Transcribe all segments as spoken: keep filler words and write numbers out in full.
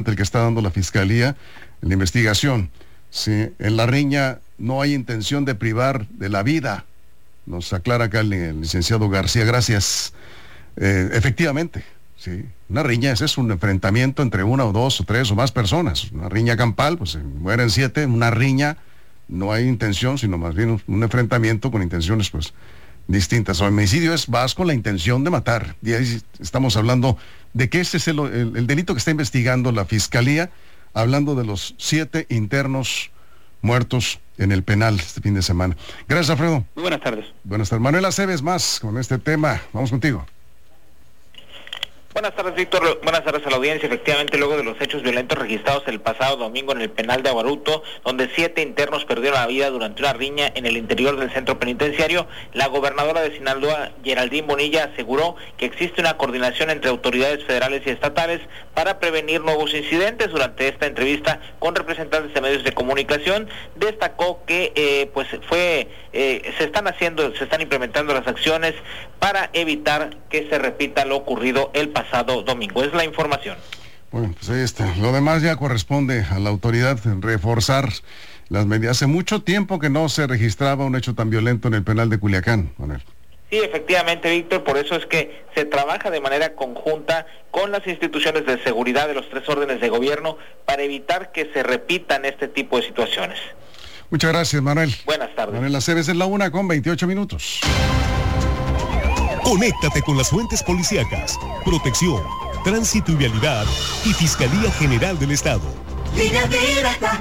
el que está dando la Fiscalía en la investigación. Sí, en la riña no hay intención de privar de la vida, nos aclara acá el, el licenciado García, gracias. Eh, efectivamente, sí, una riña ese es un enfrentamiento entre una o dos o tres o más personas. Una riña campal, pues mueren siete. Una riña no hay intención, sino más bien un, un enfrentamiento con intenciones pues distintas. El homicidio es vas con la intención de matar, y ahí estamos hablando de que ese es el, el, el delito que está investigando la Fiscalía, hablando de los siete internos muertos en el penal este fin de semana. Gracias, Alfredo. Muy buenas tardes. Buenas tardes. Manuel Aceves más con este tema. Vamos contigo. Buenas tardes, Víctor. Buenas tardes a la audiencia. Efectivamente, luego de los hechos violentos registrados el pasado domingo en el penal de Aguaruto, donde siete internos perdieron la vida durante una riña en el interior del centro penitenciario, la gobernadora de Sinaloa, Geraldine Bonilla, aseguró que existe una coordinación entre autoridades federales y estatales para prevenir nuevos incidentes. Durante esta entrevista con representantes de medios de comunicación, destacó que eh, pues fue eh, se están haciendo, se están implementando las acciones para evitar que se repita lo ocurrido el pasado pasado domingo. Es la información. Bueno, pues ahí está. Lo demás ya corresponde a la autoridad reforzar las medidas. Hace mucho tiempo que no se registraba un hecho tan violento en el penal de Culiacán, Manuel. Sí, efectivamente, Víctor, por eso es que se trabaja de manera conjunta con las instituciones de seguridad de los tres órdenes de gobierno para evitar que se repitan este tipo de situaciones. Muchas gracias, Manuel. Buenas tardes. Manuel Aceves en la una con veintiocho minutos. Conéctate con las fuentes policíacas, protección, tránsito y vialidad y Fiscalía General del Estado. Línea directa.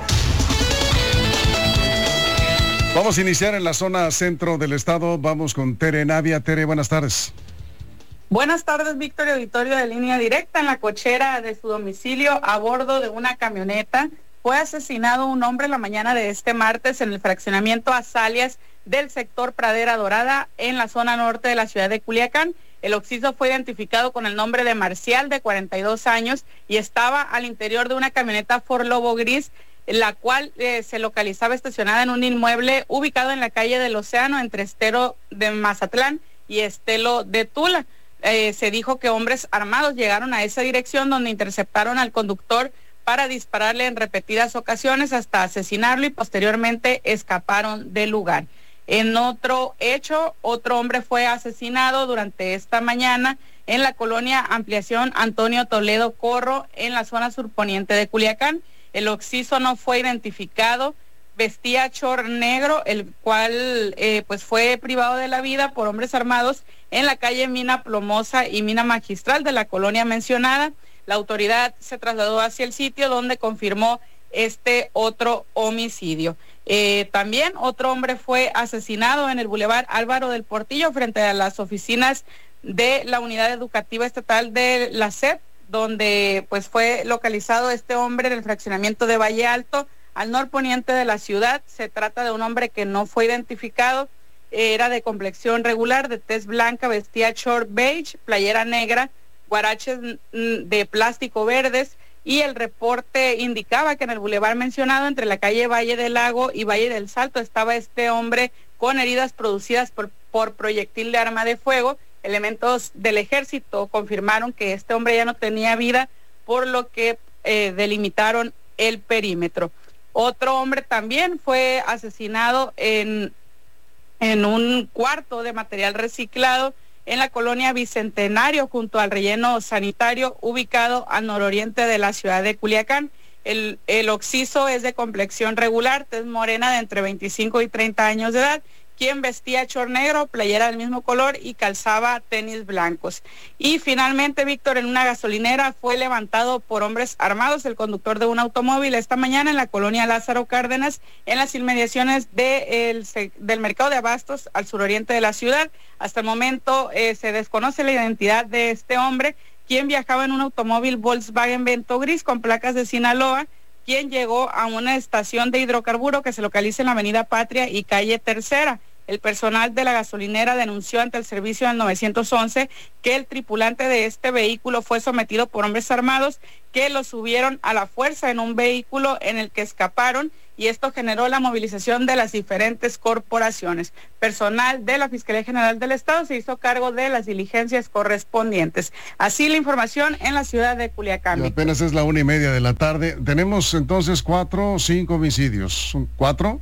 Vamos a iniciar en la zona centro del estado. Vamos con Tere Navia. Tere, buenas tardes. Buenas tardes, Víctor, auditorio de Línea Directa. En la cochera de su domicilio, a bordo de una camioneta, fue asesinado un hombre la mañana de este martes en el fraccionamiento Azalias del sector Pradera Dorada, en la zona norte de la ciudad de Culiacán. El occiso fue identificado con el nombre de Marcial, de cuarenta y dos años, y estaba al interior de una camioneta Ford Lobo gris, la cual eh, se localizaba estacionada en un inmueble ubicado en la calle del Océano, entre Estero de Mazatlán y Estelo de Tula. Eh, se dijo que hombres armados llegaron a esa dirección, donde interceptaron al conductor para dispararle en repetidas ocasiones hasta asesinarlo, y posteriormente escaparon del lugar. En otro hecho, otro hombre fue asesinado durante esta mañana en la colonia Ampliación Antonio Toledo Corro, en la zona surponiente de Culiacán. El occiso no fue identificado, vestía short negro, el cual eh, pues fue privado de la vida por hombres armados en la calle Mina Plomosa y Mina Magistral de la colonia mencionada. La autoridad se trasladó hacia el sitio, donde confirmó este otro homicidio. Eh, también otro hombre fue asesinado en el Boulevard Álvaro del Portillo, frente a las oficinas de la Unidad Educativa Estatal de la S E P, donde pues fue localizado este hombre en el fraccionamiento de Valle Alto, al norponiente de la ciudad. Se trata de un hombre que no fue identificado, era de complexión regular, de tez blanca, vestía short beige, playera negra, guaraches de plástico verdes, y el reporte indicaba que en el bulevar mencionado, entre la calle Valle del Lago y Valle del Salto, estaba este hombre con heridas producidas por, por proyectil de arma de fuego. Elementos del ejército confirmaron que este hombre ya no tenía vida, por lo que eh, delimitaron el perímetro. Otro hombre también fue asesinado en, en un cuarto de material reciclado en la colonia Bicentenario, junto al relleno sanitario, ubicado al nororiente de la ciudad de Culiacán. El, el occiso es de complexión regular, tez morena, de entre veinticinco y treinta años de edad, quien vestía short negro, playera del mismo color y calzaba tenis blancos. Y finalmente, Víctor, en una gasolinera fue levantado por hombres armados el conductor de un automóvil esta mañana en la colonia Lázaro Cárdenas, en las inmediaciones de el, del mercado de abastos al suroriente de la ciudad. Hasta el momento eh, se desconoce la identidad de este hombre, quien viajaba en un automóvil Volkswagen Vento gris con placas de Sinaloa, quien llegó a una estación de hidrocarburo que se localiza en la avenida Patria y calle Tercera. El personal de la gasolinera denunció ante el servicio del nueve once que el tripulante de este vehículo fue sometido por hombres armados que lo subieron a la fuerza en un vehículo en el que escaparon, y esto generó la movilización de las diferentes corporaciones. Personal de la Fiscalía General del Estado se hizo cargo de las diligencias correspondientes. Así la información en la ciudad de Culiacán. Y apenas es la una y media de la tarde. Tenemos entonces cuatro o cinco homicidios. ¿Son cuatro?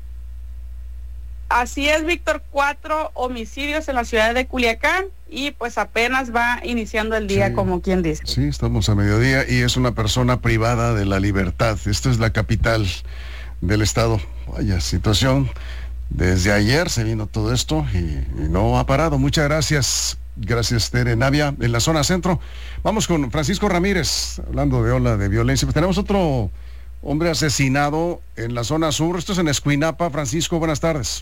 Así es, Víctor, cuatro homicidios en la ciudad de Culiacán y pues apenas va iniciando el día, sí, como quien dice. Sí, estamos a mediodía y es una persona privada de la libertad. Esto es la capital del estado. Vaya situación. Desde ayer se vino todo esto y, y no ha parado. Muchas gracias. Gracias, Tere Navia, en la zona centro. Vamos con Francisco Ramírez, hablando de ola de violencia. Pues tenemos otro hombre asesinado en la zona sur. Esto es en Escuinapa. Francisco, buenas tardes.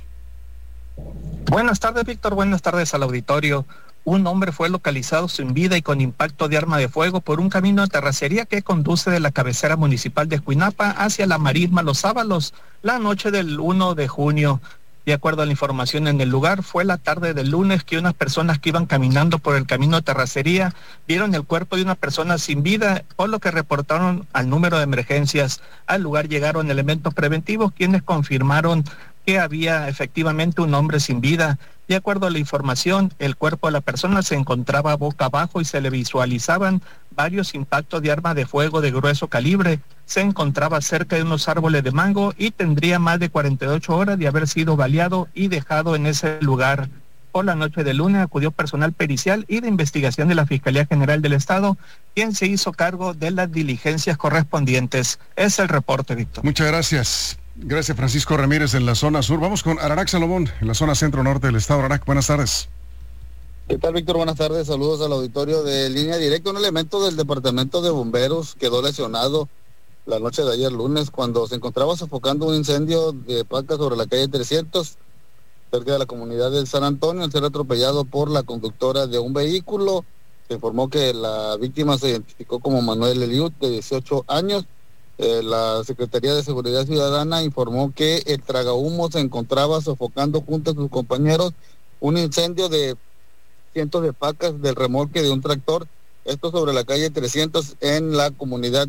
Buenas tardes, Víctor. Buenas tardes al auditorio. Un hombre fue localizado sin vida y con impacto de arma de fuego por un camino de terracería que conduce de la cabecera municipal de Escuinapa hacia la marisma Los Ábalos la noche del uno de junio. De acuerdo a la información en el lugar, fue la tarde del lunes que unas personas que iban caminando por el camino de terracería vieron el cuerpo de una persona sin vida, por lo que reportaron al número de emergencias. Al lugar llegaron elementos preventivos quienes confirmaron que había efectivamente un hombre sin vida. De acuerdo a la información, el cuerpo de la persona se encontraba boca abajo y se le visualizaban varios impactos de arma de fuego de grueso calibre. Se encontraba cerca de unos árboles de mango y tendría más de cuarenta y ocho horas de haber sido baleado y dejado en ese lugar. Por la noche del lunes acudió personal pericial y de investigación de la Fiscalía General del Estado, quien se hizo cargo de las diligencias correspondientes. Es el reporte, Víctor. Muchas gracias. Gracias, Francisco Ramírez, en la zona sur. Vamos con Ararac Salomón, en la zona centro-norte del estado. Ararac, buenas tardes. ¿Qué tal, Víctor? Buenas tardes. Saludos al auditorio de Línea Directa. Un elemento del Departamento de Bomberos quedó lesionado la noche de ayer lunes cuando se encontraba sofocando un incendio de paca sobre la calle trescientos, cerca de la comunidad de San Antonio, al ser atropellado por la conductora de un vehículo. Se informó que la víctima se identificó como Manuel Eliud, de dieciocho años. Eh, la Secretaría de Seguridad Ciudadana informó que el tragahumo se encontraba sofocando junto a sus compañeros un incendio de cientos de pacas del remolque de un tractor, esto sobre la calle trescientos en la comunidad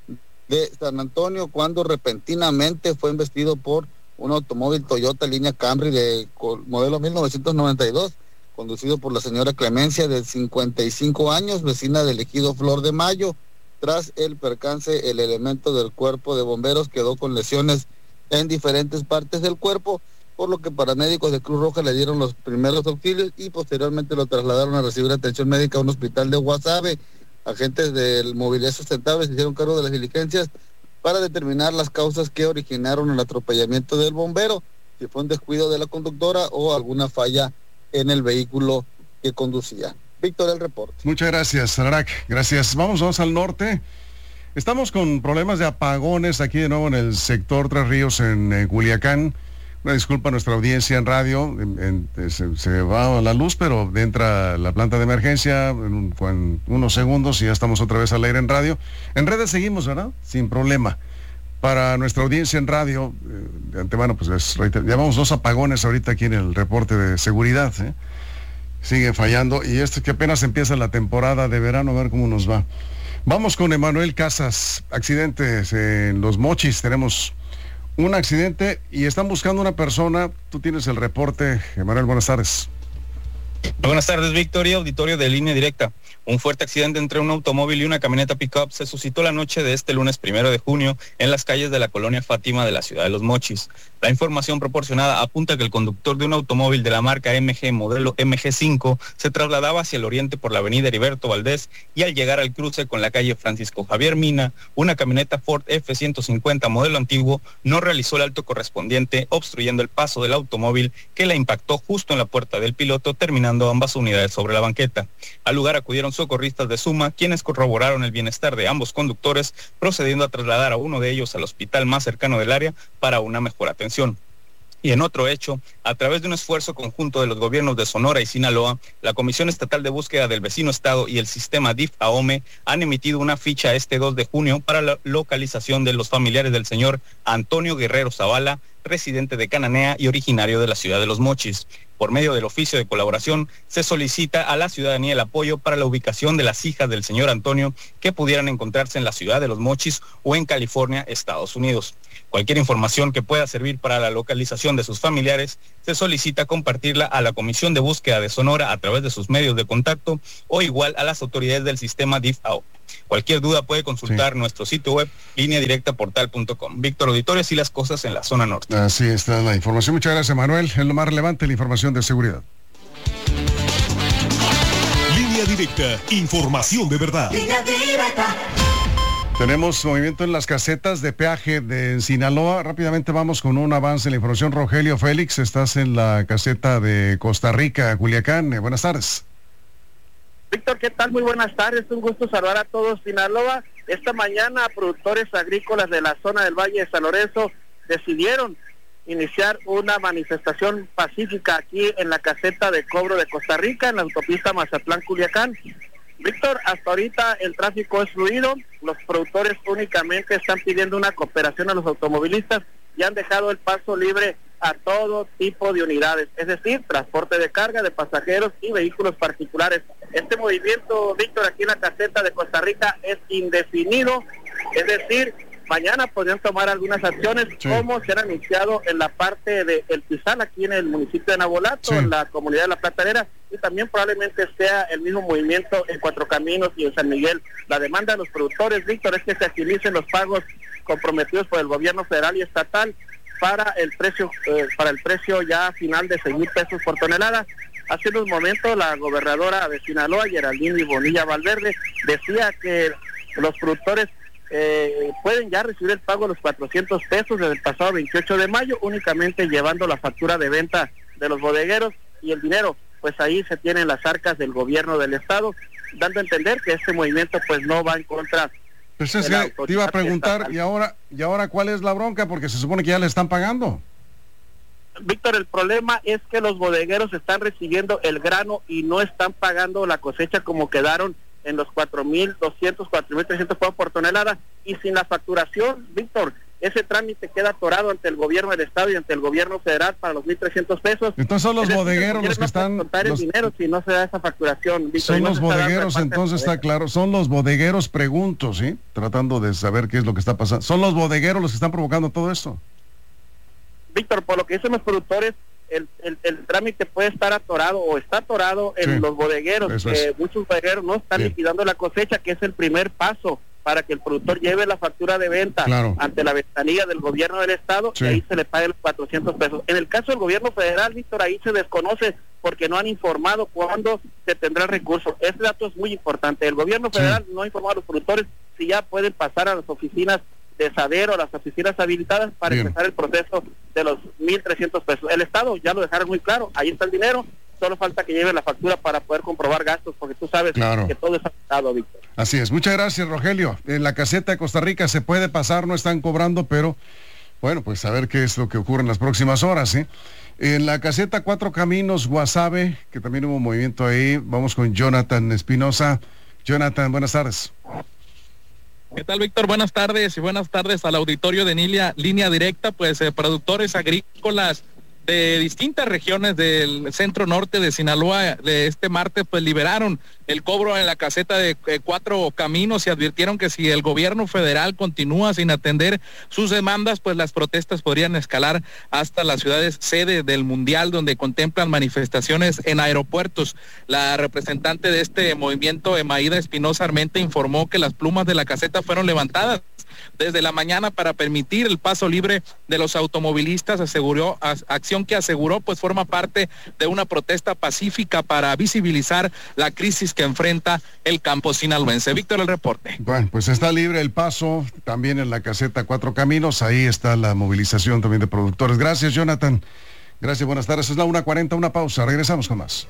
de San Antonio, cuando repentinamente fue embestido por un automóvil Toyota línea Camry de modelo mil novecientos noventa y dos, conducido por la señora Clemencia, de cincuenta y cinco años, vecina del ejido Flor de Mayo. Tras el percance, el elemento del cuerpo de bomberos quedó con lesiones en diferentes partes del cuerpo, por lo que paramédicos de Cruz Roja le dieron los primeros auxilios y posteriormente lo trasladaron a recibir atención médica a un hospital de Guasave. Agentes del Movilidad Sustentable se hicieron cargo de las diligencias para determinar las causas que originaron el atropellamiento del bombero, si fue un descuido de la conductora o alguna falla en el vehículo que conducía. Víctor, el reporte. Muchas gracias, Ararac. Gracias. Vamos, vamos al norte. Estamos con problemas de apagones aquí de nuevo en el sector Tres Ríos, en eh, Culiacán. Una disculpa a nuestra audiencia en radio. En, en, se, se va la luz, pero entra la planta de emergencia en, un, en unos segundos y ya estamos otra vez al aire en radio. En redes seguimos, ¿verdad? Sin problema. Para nuestra audiencia en radio, eh, de antemano, pues les reitero, llevamos dos apagones ahorita aquí en el reporte de seguridad, ¿eh? Sigue fallando y esto que apenas empieza la temporada de verano, a ver cómo nos va. Vamos con Emanuel Casas. Accidentes en Los Mochis. Tenemos un accidente y están buscando una persona. Tú tienes el reporte, Emanuel, buenas tardes. Buenas tardes, Víctor y auditorio de Línea Directa. Un fuerte accidente entre un automóvil y una camioneta pick-up se suscitó la noche de este lunes primero de junio en las calles de la colonia Fátima de la ciudad de Los Mochis. La información proporcionada apunta que el conductor de un automóvil de la marca M G modelo M G cinco se trasladaba hacia el oriente por la avenida Heriberto Valdés y al llegar al cruce con la calle Francisco Javier Mina, una camioneta Ford F ciento cincuenta modelo antiguo no realizó el alto correspondiente, obstruyendo el paso del automóvil que la impactó justo en la puerta del piloto, terminando ambas unidades sobre la banqueta. Al lugar acudieron socorristas de Suma, quienes corroboraron el bienestar de ambos conductores, procediendo a trasladar a uno de ellos al hospital más cercano del área para una mejor atención. Y en otro hecho, a través de un esfuerzo conjunto de los gobiernos de Sonora y Sinaloa, la Comisión Estatal de Búsqueda del Vecino Estado y el sistema D I F AOME han emitido una ficha este dos de junio para la localización de los familiares del señor Antonio Guerrero Zavala, residente de Cananea y originario de la ciudad de Los Mochis. Por medio del oficio de colaboración, se solicita a la ciudadanía el apoyo para la ubicación de las hijas del señor Antonio que pudieran encontrarse en la ciudad de Los Mochis o en California, Estados Unidos. Cualquier información que pueda servir para la localización de sus familiares, se solicita compartirla a la Comisión de Búsqueda de Sonora a través de sus medios de contacto o igual a las autoridades del sistema D I F A O. Cualquier duda puede consultar sí. nuestro sitio web línea directa portal punto com. Víctor Auditorio, así las cosas en la zona norte. Así está la información. Muchas gracias, Manuel. Es lo más relevante, la información de seguridad. Línea directa, información de verdad. Línea directa. Tenemos movimiento en las casetas de peaje de Sinaloa. Rápidamente vamos con un avance en la información. Rogelio Félix, estás en la caseta de Costa Rica, Culiacán. Eh, buenas tardes. Víctor, ¿qué tal? Muy buenas tardes. Un gusto saludar a todos. Sinaloa, esta mañana productores agrícolas de la zona del Valle de San Lorenzo decidieron iniciar una manifestación pacífica aquí en la caseta de cobro de Costa Rica, en la autopista Mazatlán-Culiacán. Víctor, hasta ahorita el tráfico es fluido, los productores únicamente están pidiendo una cooperación a los automovilistas y han dejado el paso libre a todo tipo de unidades, es decir, transporte de carga, de pasajeros y vehículos particulares. Este movimiento, Víctor, aquí en la caseta de Costa Rica es indefinido, es decir, mañana podrían tomar algunas acciones, sí. como se han anunciado en la parte de El Pizal, aquí en el municipio de Navolato, sí. en la comunidad de La Platanera, y también probablemente sea el mismo movimiento en Cuatro Caminos y en San Miguel. La demanda de los productores, Víctor, es que se agilicen los pagos comprometidos por el gobierno federal y estatal para el precio eh, para el precio ya final de seis mil pesos por tonelada. Hace unos momentos la gobernadora de Sinaloa, Geraldine Bonilla Valverde, decía que los productores eh, pueden ya recibir el pago de los cuatrocientos pesos desde el pasado veintiocho de mayo, únicamente llevando la factura de venta de los bodegueros, y el dinero pues ahí se tienen las arcas del gobierno del estado, dando a entender que este movimiento pues no va en contra. Pues es que te iba a preguntar, ¿y ahora, ¿y ahora cuál es la bronca? Porque se supone que ya le están pagando. Víctor, el problema es que los bodegueros están recibiendo el grano y no están pagando la cosecha como quedaron en los cuatro mil doscientos, cuatro mil trescientos pesos por tonelada, y sin la facturación, Víctor, ese trámite queda atorado ante el gobierno del estado y ante el gobierno federal para los mil trescientos pesos. Entonces son los bodegueros los que están... contar el dinero si no se da esa facturación, Víctor. Son los bodegueros, entonces está claro, son los bodegueros, pregunto, ¿sí? Tratando de saber qué es lo que está pasando. ¿Son los bodegueros los que están provocando todo esto? Víctor, por lo que dicen los productores, el, el, el trámite puede estar atorado o está atorado en sí, los bodegueros. Eh, muchos bodegueros no están sí. liquidando la cosecha, que es el primer paso para que el productor lleve la factura de venta claro. ante la ventanilla del gobierno del estado, sí. y ahí se le pague los cuatrocientos pesos. En el caso del gobierno federal, Víctor, ahí se desconoce porque no han informado cuándo se tendrá el recurso. Este dato es muy importante. El gobierno federal sí. no ha informado a los productores si ya pueden pasar a las oficinas de Sadero, las oficinas habilitadas para Bien. empezar el proceso de los mil trescientos pesos. El estado ya lo dejaron muy claro, ahí está el dinero, solo falta que lleve la factura para poder comprobar gastos, porque tú sabes claro. que todo es afectado, Víctor. Así es, muchas gracias, Rogelio. En la caseta de Costa Rica se puede pasar, no están cobrando, pero bueno, pues a ver qué es lo que ocurre en las próximas horas, ¿eh? En la caseta Cuatro Caminos, Guasave, que también hubo movimiento ahí, vamos con Jonathan Espinosa. Jonathan, buenas tardes. ¿Qué tal, Víctor? Buenas tardes y buenas tardes al auditorio de Nilia, Línea Directa. Pues eh, productores agrícolas de distintas regiones del centro norte de Sinaloa de este martes pues liberaron el cobro en la caseta de eh, Cuatro Caminos y advirtieron que si el gobierno federal continúa sin atender sus demandas, pues las protestas podrían escalar hasta las ciudades sede del Mundial, donde contemplan manifestaciones en aeropuertos. La representante de este movimiento, Emaída Espinosa Armenta, informó que las plumas de la caseta fueron levantadas desde la mañana para permitir el paso libre de los automovilistas. Aseguró, acción que aseguró pues forma parte de una protesta pacífica para visibilizar la crisis que enfrenta el campo sinaloense. Víctor, el reporte. Bueno, pues está libre el paso también en la caseta Cuatro Caminos, ahí está la movilización también de productores. Gracias, Jonathan. Gracias, buenas tardes. Es la una cuarenta, una pausa, regresamos con más.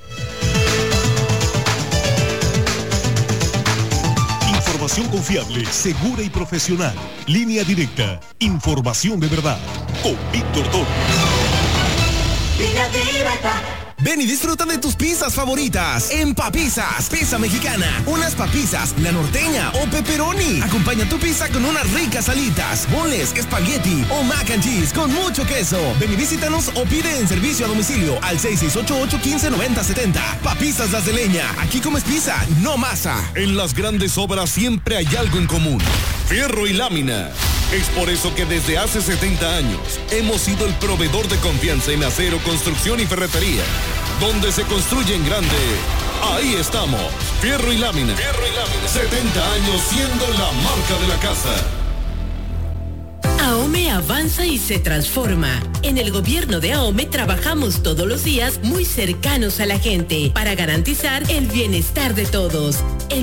Información confiable, segura y profesional. Línea Directa, información de verdad. Con Víctor Toro. Línea Directa. Ven y disfruta de tus pizzas favoritas en Papizzas, pizza mexicana, unas papizzas, la norteña o pepperoni. Acompaña tu pizza con unas ricas alitas, boneless, espagueti o mac and cheese con mucho queso. Ven y visítanos o pide en servicio a domicilio al seis seis ocho ocho, uno cinco, nueve cero siete cero. Papizzas Las de Leña, aquí comes pizza, no masa. En las grandes obras siempre hay algo en común: fierro y lámina. Es por eso que desde hace setenta años hemos sido el proveedor de confianza en acero, construcción y ferretería. Donde se construye en grande, ahí estamos. Fierro y lámina. Fierro y lámina. setenta años siendo la marca de la casa. AOME avanza y se transforma. En el gobierno de AOME trabajamos todos los días muy cercanos a la gente para garantizar el bienestar de todos. En